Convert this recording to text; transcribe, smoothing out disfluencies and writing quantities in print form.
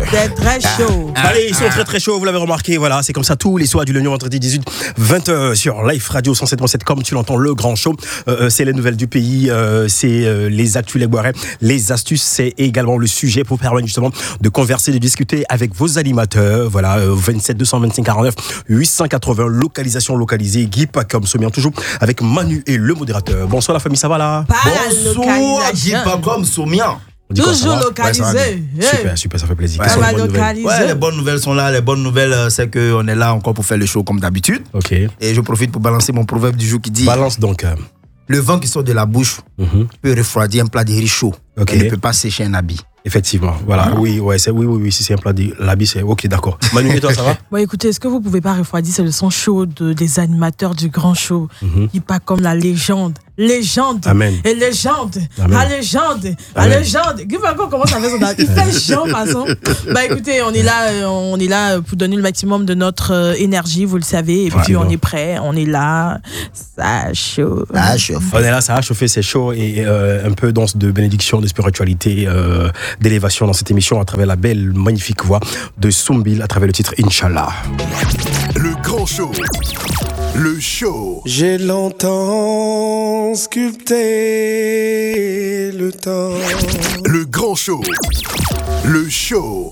C'est très chaud. Allez, ils sont très très chauds, vous l'avez remarqué, voilà, c'est comme ça tous les soirs du lundi au vendredi 18-20 sur Live Radio 107.7, comme tu l'entends, le grand show. C'est les nouvelles du pays, c'est les actus, les boirets, les astuces, c'est également le sujet pour permettre justement de converser, de discuter avec vos animateurs. Voilà, 27 225 49 880, localisation localisée, Guy Pacom Somian, toujours avec Manu et le modérateur. Bonsoir la famille, ça va là? Bonsoir, Guy Pacom Somian. Toujours localisé. Super, ça fait plaisir. Les bonnes nouvelles sont là. Les bonnes nouvelles, c'est qu'on est là encore pour faire le show comme d'habitude. Ok. Et je profite pour balancer mon proverbe du jour qui dit: balance donc. Le vent qui sort de la bouche peut refroidir un plat de riz chaud. Ok. Il ne peut pas sécher un habit. Effectivement, voilà, oui, si c'est un plat de l'habit, c'est ok, d'accord. Manu, et toi, ça va? Bon, écoutez, est-ce que vous pouvez pas refroidir le son chaud des animateurs du grand show? Il pas comme la légende. Amen. Et légende. Amen. La légende. Amen. La légende. Guy Pacom commence à faire son il fait chiant, de toute façon. Bah écoutez, on est là pour donner le maximum de notre énergie, vous le savez. Et puis on est prêt, on est là. Ça chauffe. Ça chauffe. On est là, ça a chauffé, c'est chaud et un peu danse de bénédiction, de spiritualité, d'élévation dans cette émission à travers la belle, magnifique voix de Soumbil à travers le titre Inch'Allah. Le grand show. Le show. J'ai longtemps sculpté le temps. Le grand show. Le show.